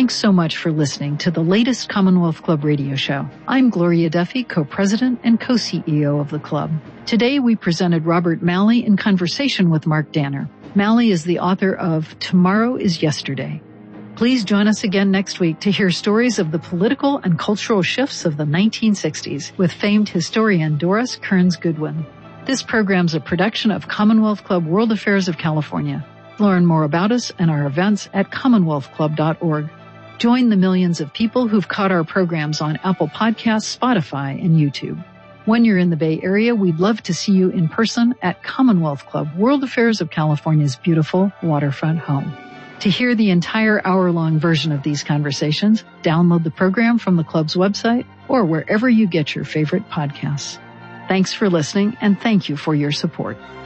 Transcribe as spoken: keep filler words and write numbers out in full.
Thanks so much for listening to the latest Commonwealth Club radio show. I'm Gloria Duffy, co-president and co-C E O of the club. Today we presented Robert Malley in conversation with Mark Danner. Malley is the author of Tomorrow is Yesterday. Please join us again next week to hear stories of the political and cultural shifts of the nineteen sixties with famed historian Doris Kearns Goodwin. This program's a production of Commonwealth Club World Affairs of California. Learn more about us and our events at commonwealth club dot org. Join the millions of people who've caught our programs on Apple Podcasts, Spotify, and YouTube. When you're in the Bay Area, we'd love to see you in person at Commonwealth Club World Affairs of California's beautiful waterfront home. To hear the entire hour-long version of these conversations, download the program from the club's website or wherever you get your favorite podcasts. Thanks for listening, and thank you for your support.